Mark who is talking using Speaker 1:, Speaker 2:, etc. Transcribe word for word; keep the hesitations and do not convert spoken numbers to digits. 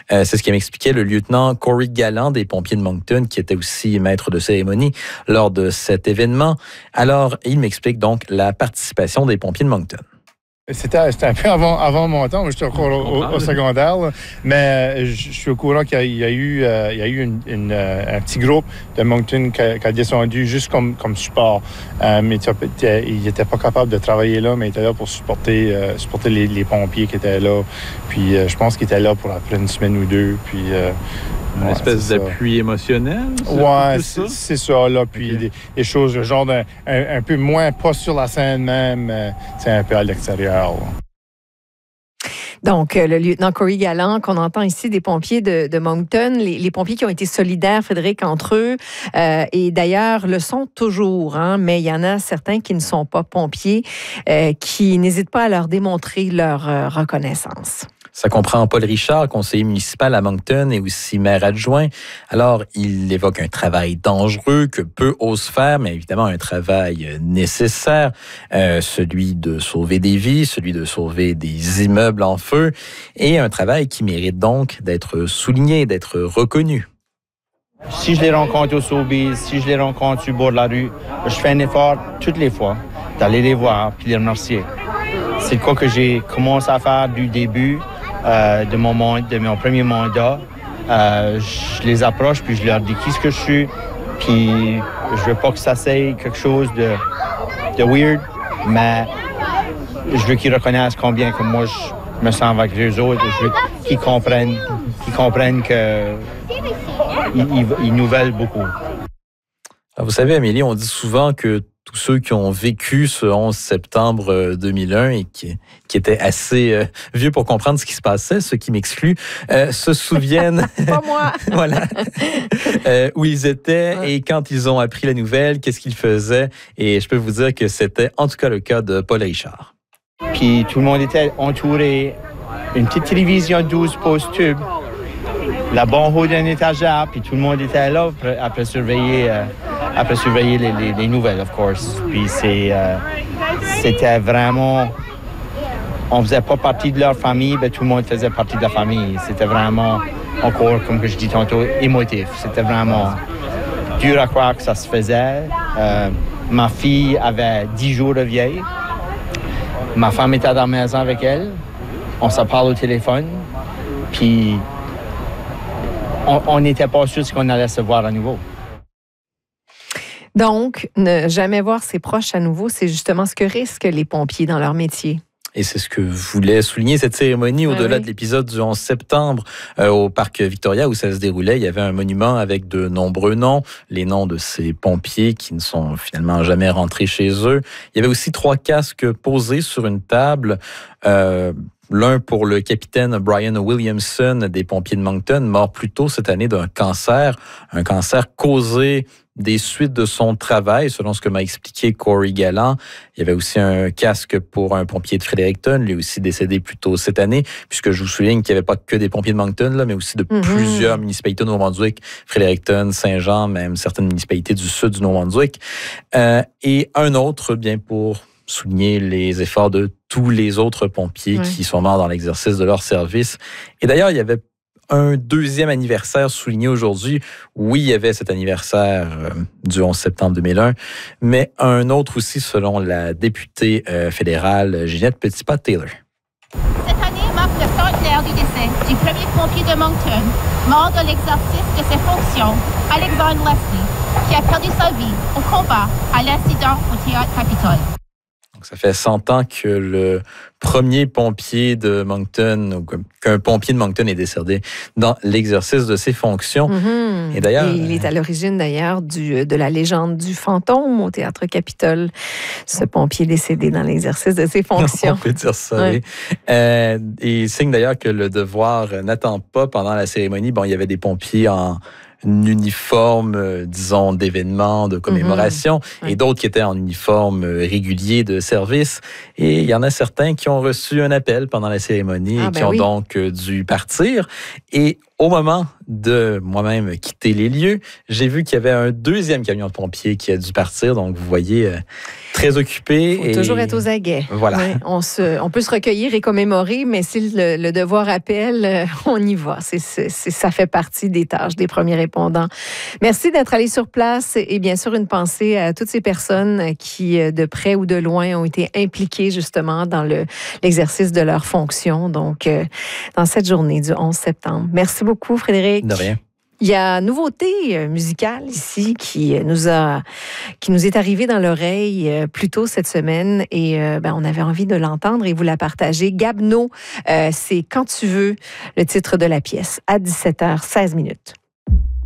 Speaker 1: Euh, c'est ce qui m'expliquait le lieutenant Corey Galland des pompiers de Moncton, qui était aussi maître de cérémonie lors de cet événement. Alors, il m'explique donc la participation des pompiers de Moncton.
Speaker 2: C'était, c'était un peu avant, avant mon temps. Moi, j'étais encore au, au, au secondaire. Là. Mais je, je suis au courant qu'il y a, il y a eu, euh, il y a eu une, une, un petit groupe de Moncton qui a, qui a descendu juste comme, comme support. Euh, mais il n'était pas capable de travailler là, mais il était là pour supporter, euh, supporter les, les pompiers qui étaient là. Puis euh, je pense qu'il était là pour après une semaine ou deux. Puis, euh,
Speaker 3: Une ouais, espèce d'appui ça. émotionnel?
Speaker 2: Oui, c'est, c'est ça. Là. Puis okay. des, des choses, genre d'un, un, un peu moins, pas sur la scène même, euh, c'est un peu à l'extérieur. Là.
Speaker 4: Donc, le lieutenant Corey Galland, qu'on entend ici des pompiers de, de Moncton, les, les pompiers qui ont été solidaires, Frédéric, entre eux, euh, et d'ailleurs le sont toujours, hein, mais il y en a certains qui ne sont pas pompiers, euh, qui n'hésitent pas à leur démontrer leur euh, reconnaissance.
Speaker 1: Ça comprend Paul Richard, conseiller municipal à Moncton et aussi maire adjoint. Alors, il évoque un travail dangereux que peu osent faire, mais évidemment un travail nécessaire, euh, celui de sauver des vies, celui de sauver des immeubles en feu, et un travail qui mérite donc d'être souligné, d'être reconnu.
Speaker 5: Si je les rencontre au Sobeys, si je les rencontre sur le bord de la rue, je fais un effort toutes les fois d'aller les voir puis les remercier. C'est quoi que j'ai commencé à faire du début. Euh, de, mon, de mon premier mandat, euh, je les approche puis je leur dis qui ce que je suis, puis je veux pas que ça soit quelque chose de, de weird, mais je veux qu'ils reconnaissent combien que moi je me sens avec les autres, je veux qu'ils comprennent, qu'ils comprennent que ils, ils, ils nous veulent beaucoup.
Speaker 1: Alors vous savez, Amélie, on dit souvent que tous ceux qui ont vécu ce onze septembre deux mille un et qui, qui étaient assez euh, vieux pour comprendre ce qui se passait, ce qui m'exclut, euh, se souviennent
Speaker 4: Pas moi.
Speaker 1: voilà, euh, où ils étaient ouais. et quand ils ont appris la nouvelle, qu'est-ce qu'ils faisaient. Et je peux vous dire que c'était en tout cas le cas de Paul Richard.
Speaker 5: Puis tout le monde était entouré, une petite télévision douze pouces tube, la bonne haut d'un étagère, puis tout le monde était là après, après surveiller... Euh, après surveiller les, les, les nouvelles, of course. Puis c'est, euh, c'était vraiment... On faisait pas partie de leur famille, mais tout le monde faisait partie de la famille. C'était vraiment, encore, comme que je dis tantôt, émotif. C'était vraiment dur à croire que ça se faisait. Euh, ma fille avait dix jours de vieille. Ma femme était à la maison avec elle. On se parle au téléphone. Puis on n'était pas sûr qu'on allait se voir à nouveau.
Speaker 4: Donc, ne jamais voir ses proches à nouveau, c'est justement ce que risquent les pompiers dans leur métier.
Speaker 1: Et c'est ce que voulait souligner cette cérémonie au-delà oui. de l'épisode du onze septembre euh, au Parc Victoria où ça se déroulait. Il y avait un monument avec de nombreux noms, les noms de ces pompiers qui ne sont finalement jamais rentrés chez eux. Il y avait aussi trois casques posés sur une table. Euh, L'un pour le capitaine Brian Williamson des pompiers de Moncton, mort plus tôt cette année d'un cancer, un cancer causé des suites de son travail, selon ce que m'a expliqué Corey Galland. Il y avait aussi un casque pour un pompier de Fredericton, lui aussi décédé plus tôt cette année, puisque je vous souligne qu'il n'y avait pas que des pompiers de Moncton, là, mais aussi de mm-hmm. plusieurs municipalités du Nouveau-Brunswick, Fredericton, Saint-Jean, même certaines municipalités du sud du Nouveau-Brunswick. Euh, et un autre, bien pour souligner les efforts de tous les autres pompiers oui. qui sont morts dans l'exercice de leur service. Et d'ailleurs, il y avait un deuxième anniversaire souligné aujourd'hui. Oui, il y avait cet anniversaire euh, du onze septembre deux mille un, mais un autre aussi selon la députée euh, fédérale Ginette Petitpas-Taylor.
Speaker 6: Cette année marque le centenaire du décès du premier pompier de Moncton, mort de l'exercice de ses fonctions, Alexandre Leslie, qui a perdu sa vie au combat à l'incident au théâtre Capitole.
Speaker 1: Donc, ça fait cent ans que le premier pompier de Moncton, qu'un pompier de Moncton est décédé dans l'exercice de ses fonctions.
Speaker 4: Mm-hmm.
Speaker 1: Et d'ailleurs,
Speaker 4: Et il est à l'origine d'ailleurs du, de la légende du fantôme au théâtre Capitole, ce pompier décédé dans l'exercice de ses fonctions.
Speaker 1: On peut dire ça,
Speaker 4: ouais.
Speaker 1: oui. Euh, et il signe d'ailleurs que le devoir n'attend pas pendant la cérémonie. Bon, il y avait des pompiers en uniforme, euh, disons, d'événement, de commémoration, mm-hmm. et d'autres qui étaient en uniforme régulier de service. Et il y en a certains qui ont reçu un appel pendant la cérémonie ah, et ben qui ont oui. donc euh, dû partir. Et Au moment de moi-même quitter les lieux, j'ai vu qu'il y avait un deuxième camion de pompiers qui a dû partir. Donc, vous voyez, euh, très occupé.
Speaker 4: Il faut
Speaker 1: et...
Speaker 4: toujours être aux aguets.
Speaker 1: Voilà.
Speaker 4: Ouais, on, se, on peut se recueillir et commémorer, mais si le, le devoir appelle, euh, on y va. C'est, c'est, c'est, ça fait partie des tâches des premiers répondants. Merci d'être allé sur place et bien sûr, une pensée à toutes ces personnes qui, de près ou de loin, ont été impliquées justement dans le, l'exercice de leurs fonctions. Donc, euh, dans cette journée du onze septembre. Merci beaucoup, Frédéric.
Speaker 1: De rien.
Speaker 4: Il y a une nouveauté musicale ici qui nous a, qui nous est arrivée dans l'oreille plus tôt cette semaine et euh, ben, on avait envie de l'entendre et vous la partager. Gabno, euh, c'est Quand tu veux, le titre de la pièce, à dix-sept heures seize minutes.